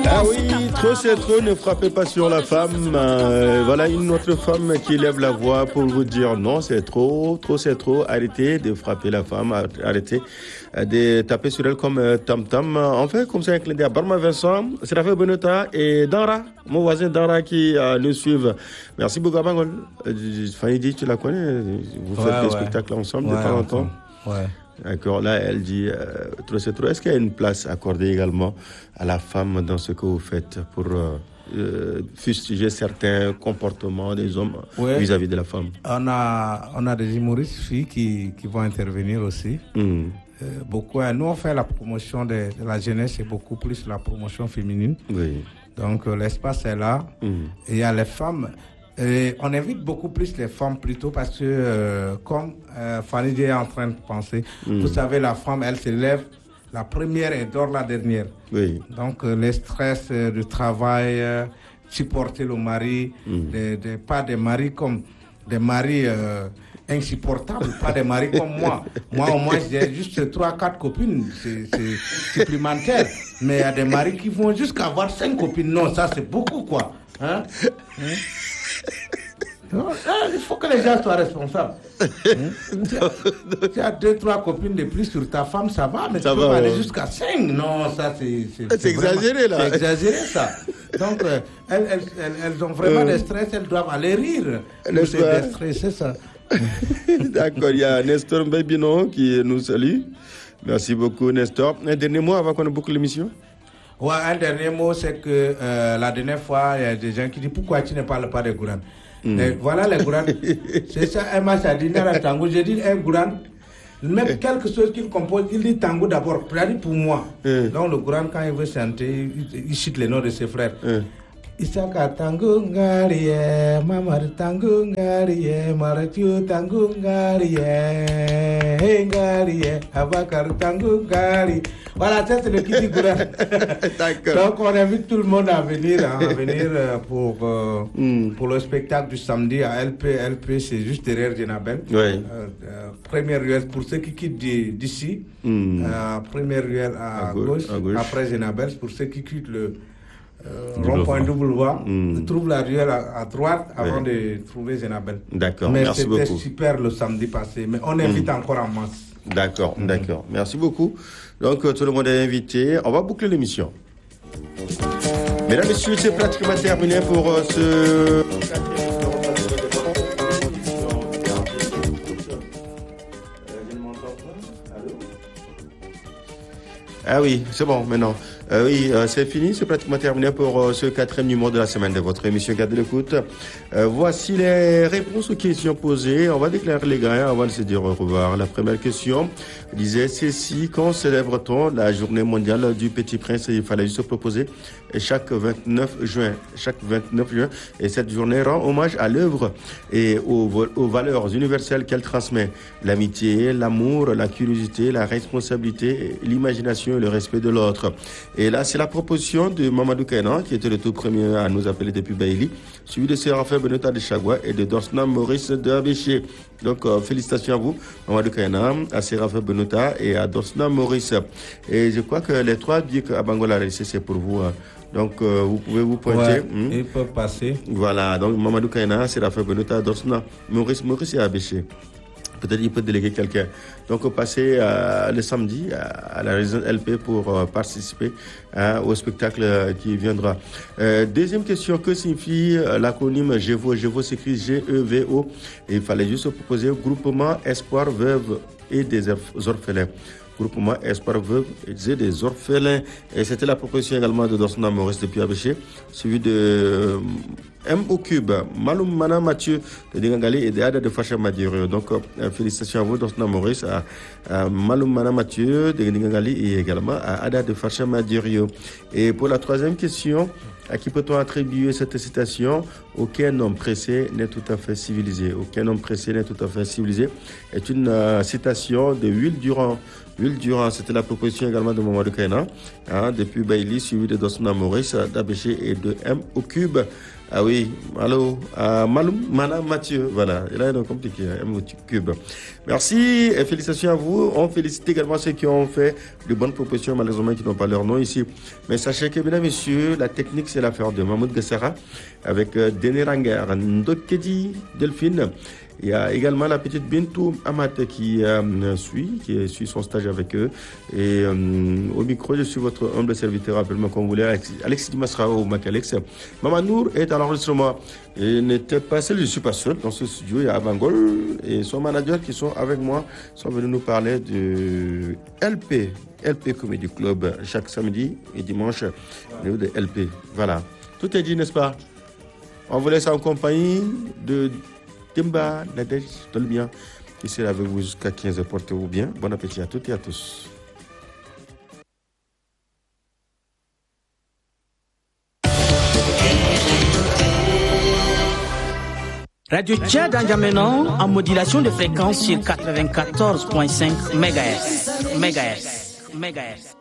Ah oui, trop c'est trop, ne frappez pas sur la femme. Voilà une autre femme qui lève la voix pour vous dire non, c'est trop c'est trop. Arrêtez de frapper la femme, arrêtez de taper sur elle comme tam-tam. En fait, comme ça, un clin d'œil à Barma Vincent, Séraphin Benota et Dara, mon voisin Dara qui nous suivent. Merci beaucoup, Bangol. Fanny dit, tu la connais, vous faites des spectacles ensemble de temps en temps. Ouais. D'accord, là elle dit trop c'est trop. Est-ce qu'il y a une place accordée également à la femme dans ce que vous faites pour fustiger certains comportements des hommes vis-à-vis de la femme? On a des humoristes filles qui vont intervenir aussi. Beaucoup. Nous on fait la promotion de la jeunesse et beaucoup plus la promotion féminine. Oui. Donc l'espace est là. Et il y a les femmes. Et on invite beaucoup plus les femmes plutôt parce que, comme Fanny est en train de penser, vous savez, la femme, elle se lève la première et dort la dernière. Oui. Donc, les stress du travail, supporter le mari, pas des maris comme des maris insupportables, pas des maris comme moi. Moi, au moins, j'ai juste 3-4 copines, c'est supplémentaire. Mais il y a des maris qui vont jusqu'à avoir 5 copines. Non, ça, c'est beaucoup, quoi. Hein? Non, il faut que les gens soient responsables. Tu as 2-3 copines de plus sur ta femme, ça va, mais ça tu peux aller jusqu'à 5. Non, ça c'est exagéré là. C'est exagéré ça. Donc elles ont vraiment des stress, elles doivent aller rire. C'est déstressé ça. D'accord, il y a Nestor Mbébino qui nous salue. Merci beaucoup Nestor. Un dernier mot avant qu'on boucle l'émission. Ouais, un dernier mot, c'est que la dernière fois, il y a des gens qui disent pourquoi tu ne parles pas des Gourans. Voilà les Gourans. C'est ça, un match a dit Tango. J'ai dit un Gouran, même quelque chose qu'il compose, il dit Tango d'abord, pour moi. Donc le Gouran, quand il veut chanter, il cite les noms de ses frères. Isaka tangu ngariye, mamar tangu ngariye, maratiu tangu ngariye, ngariye, abakar tangu ngari. Voilà, ça c'est le Kiti Gouran. Donc on invite tout le monde à venir pour le spectacle du samedi à LP. LP, c'est juste derrière Genabel. Oui. Première ruelle, pour ceux qui quittent d'ici, première ruelle à gauche, après Genabel, pour ceux qui quittent le rond-point double voie, trouve la ruelle à droite avant de trouver Zenabel. D'accord, mais merci beaucoup. C'était super le samedi passé, mais on invite encore en masse. D'accord, d'accord. Merci beaucoup. Donc tout le monde est invité. On va boucler l'émission. Mesdames, Messieurs, c'est pratiquement terminé pour ce... Ah oui, c'est bon maintenant. Oui, c'est fini, c'est pratiquement terminé pour ce 4e numéro de la semaine de votre émission Garde de l'écoute. Voici les réponses aux questions posées. On va déclarer les gagnants avant de se dire au revoir. La première question disait ceci: quand célèbre-t-on la journée mondiale du Petit Prince? Il fallait juste se proposer chaque 29 juin. Chaque 29 juin. Et cette journée rend hommage à l'œuvre et aux valeurs universelles qu'elle transmet. L'amitié, l'amour, la curiosité, la responsabilité, l'imagination et le respect de l'autre. Et là, c'est la proposition de Mamadou Kaina, qui était le tout premier à nous appeler depuis Bailly, suivi de Séraphin Benota de Chagua et de Dorsna Maurice de Abéché. Donc, félicitations à vous, Mamadou Kaina, à Séraphin Benota et à Dorsna Maurice. Et je crois que les 3 billets à Bangola c'est pour vous. Donc, vous pouvez vous pointer. Ils peuvent passer. Voilà, donc Mamadou Kaina, Séraphin Benota, Dorsna Maurice et Abéché. Peut-être il peut déléguer quelqu'un. Donc, passez le samedi à la résidence LP pour participer au spectacle qui viendra. Deuxième question, que signifie l'acronyme GEVO? GEVO s'écrit G-E-V-O. Et il fallait juste proposer Groupement Espoir Veuve et des Orphelins. Groupement Espoir Veuve et des Orphelins. Et c'était la proposition également de Dorsna Maurice depuis Abéché, suivi de M au cube, Maloum Mana Mathieu de Dingangali et de Ada de Facha Madirio. Donc, félicitations à vous, Dorsna Maurice, à Maloum Mana Mathieu de Dingangali et également à Ada de Facha Madirio. Et pour la 3e question, à qui peut-on attribuer cette citation? Aucun homme pressé n'est tout à fait civilisé. Aucun homme pressé n'est tout à fait civilisé est une citation de Will Durand. Will Durand, c'était la proposition également de Mamadou Kaina, depuis Bailly, suivi de Dorsna Maurice, d'Abéché et de M au cube. Ah oui, allô, Maloum, Madame Mathieu, voilà, et là, il est compliqué, un petit cube. Merci et félicitations à vous. On félicite également ceux qui ont fait de bonnes propositions, malheureusement, qui n'ont pas leur nom ici. Mais sachez que, mesdames et messieurs, la technique, c'est l'affaire de Mahmoud Gassara avec Denis Ranger, Ndokedi, Delphine. Il y a également la petite Bintou Amat qui suit son stage avec eux. Et au micro, je suis votre humble serviteur, appelle-moi comme vous voulez, Alexis Dimasrao, Macalex. Maman Nour est à l'enregistrement. Et n'était pas seul, je ne suis pas seul. Dans ce studio, il y a Abangol et son manager qui sont avec moi, sont venus nous parler de LP Comedy Club, chaque samedi et dimanche, de LP. Voilà. Tout est dit, n'est-ce pas? On vous laisse en compagnie de Timba Nadej Tolbien qui sera avec vous jusqu'à 15h. Portez-vous bien. Bon appétit à toutes et à tous. Radio Tchad N'Djamena en modulation de fréquence sur 94.5 MHz.